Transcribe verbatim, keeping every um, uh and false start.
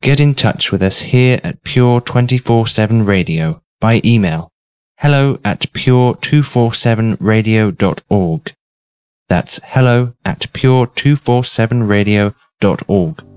get in touch with us here at Pure twenty-four seven Radio by email hello at pure two forty-seven radio dot org. That's hello at pure two forty-seven radio dot org.